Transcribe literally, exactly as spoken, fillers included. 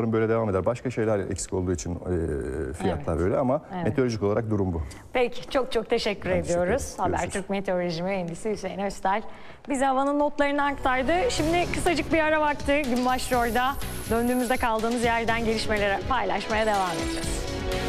Umarım böyle devam eder. Başka şeyler eksik olduğu için e, fiyatlar Evet. öyle ama Evet. meteorolojik olarak durum bu. Peki, çok çok teşekkür Ben teşekkür ediyoruz. ederim. Habertürk Görüşürüz. Meteoroloji Mühendisi Hüseyin Öztel bize havanın notlarını aktardı. Şimdi kısacık bir ara vakti Gün Başrol'da döndüğümüzde kaldığımız yerden gelişmeleri paylaşmaya devam edeceğiz.